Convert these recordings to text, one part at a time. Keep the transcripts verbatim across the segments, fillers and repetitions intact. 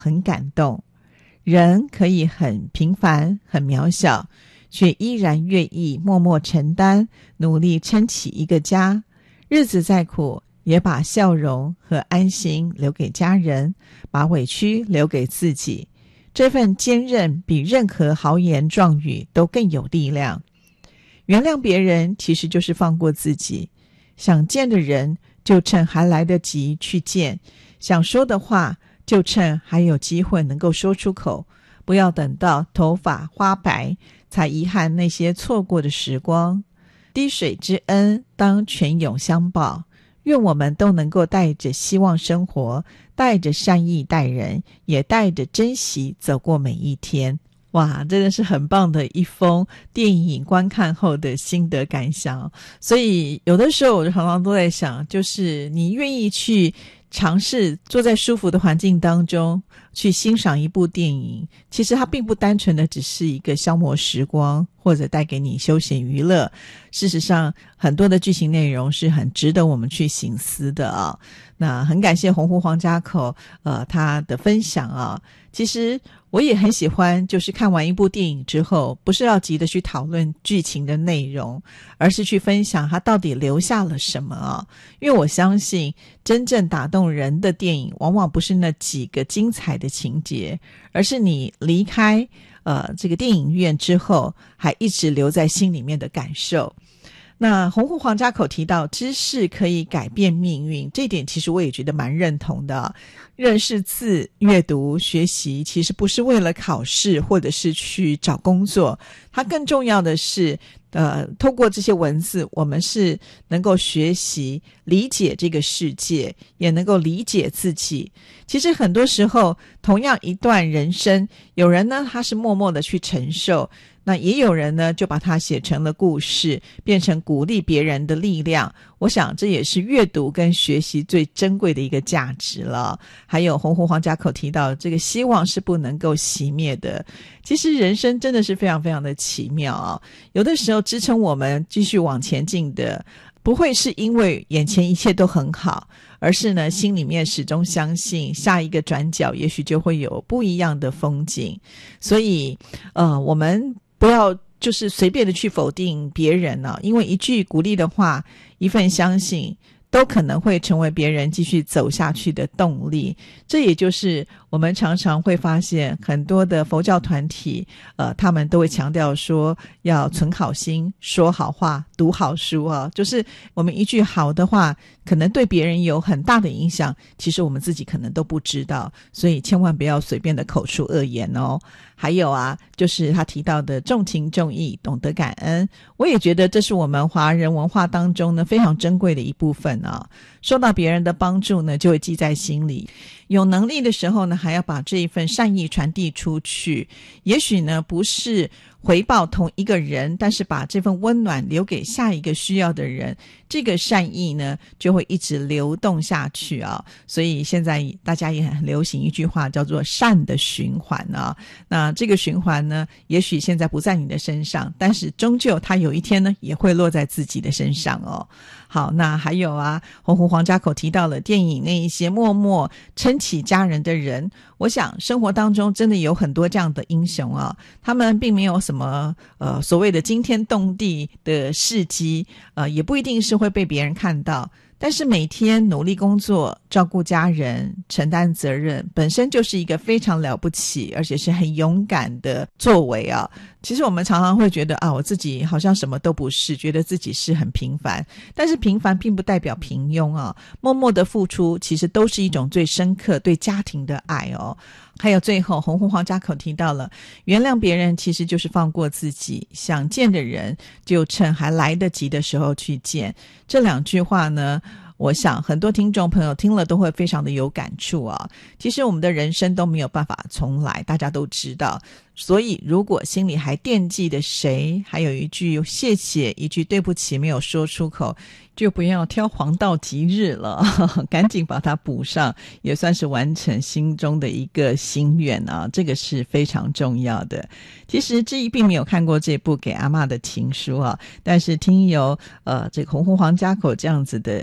很感动。人可以很平凡很渺小，却依然愿意默默承担，努力撑起一个家。日子再苦，也把笑容和安心留给家人，把委屈留给自己。这份坚韧比任何豪言壮语都更有力量。原谅别人其实就是放过自己，想见的人就趁还来得及去见，想说的话就趁还有机会能够说出口，不要等到头发花白才遗憾那些错过的时光。滴水之恩当泉涌相报，愿我们都能够带着希望生活，带着善意待人，也带着珍惜走过每一天。哇，真的是很棒的一封电影观看后的心得感想。所以有的时候我常常都在想，就是你愿意去尝试坐在舒服的环境当中去欣赏一部电影，其实它并不单纯的只是一个消磨时光或者带给你休闲娱乐，事实上很多的剧情内容是很值得我们去省思的啊。那很感谢洪湖黄家口呃他的分享啊。其实我也很喜欢，就是看完一部电影之后，不是要急着去讨论剧情的内容，而是去分享它到底留下了什么啊。因为我相信真正打动人的电影往往不是那几个精彩的情节，而是你离开呃这个电影院之后还一直留在心里面的感受。那洪湖黄家口提到知识可以改变命运，这点其实我也觉得蛮认同的。认识字、阅读、学习其实不是为了考试或者是去找工作，它更重要的是呃，透过这些文字，我们是能够学习理解这个世界，也能够理解自己。其实很多时候同样一段人生，有人呢他是默默的去承受，那也有人呢就把它写成了故事，变成鼓励别人的力量。我想这也是阅读跟学习最珍贵的一个价值了。还有洪湖黄家口提到这个希望是不能够熄灭的。其实人生真的是非常非常的奇妙啊，有的时候支撑我们继续往前进的不会是因为眼前一切都很好，而是呢心里面始终相信下一个转角也许就会有不一样的风景。所以呃，我们不要就是随便的去否定别人啊，因为一句鼓励的话，一份相信，都可能会成为别人继续走下去的动力。这也就是我们常常会发现很多的佛教团体呃，他们都会强调说要存好心，说好话，读好书啊。就是我们一句好的话可能对别人有很大的影响，其实我们自己可能都不知道，所以千万不要随便的口出恶言哦。还有啊，就是他提到的重情重义，懂得感恩，我也觉得这是我们华人文化当中呢非常珍贵的一部分啊。受到别人的帮助呢，就会记在心里，有能力的时候呢，还要把这一份善意传递出去。也许呢不是回报同一个人，但是把这份温暖留给下一个需要的人，这个善意呢就会一直流动下去啊。所以现在大家也很流行一句话叫做善的循环啊。那这个循环呢，也许现在不在你的身上，但是终究它有一天呢也会落在自己的身上哦。好，那还有啊，洪湖黄家口提到了电影那一些默默撑起家人的人，我想生活当中真的有很多这样的英雄啊，他们并没有什么呃所谓的惊天动地的事迹，呃也不一定是会被别人看到，但是每天努力工作，照顾家人，承担责任，本身就是一个非常了不起而且是很勇敢的作为啊。其实我们常常会觉得啊，我自己好像什么都不是，觉得自己是很平凡，但是平凡并不代表平庸啊。默默的付出其实都是一种最深刻对家庭的爱哦。还有最后洪湖黄家口提到了原谅别人其实就是放过自己，想见的人就趁还来得及的时候去见。这两句话呢，我想很多听众朋友听了都会非常的有感触啊。其实我们的人生都没有办法重来，大家都知道，所以如果心里还惦记的谁，还有一句谢谢，一句对不起没有说出口，就不要挑黄道吉日了赶紧把它补上，也算是完成心中的一个心愿啊，这个是非常重要的。其实志毅并没有看过这部给阿嬷的情书啊，但是听由呃这个洪湖黄家口这样子的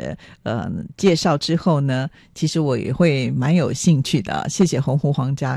呃介绍之后呢，其实我也会蛮有兴趣的。谢谢洪湖黄家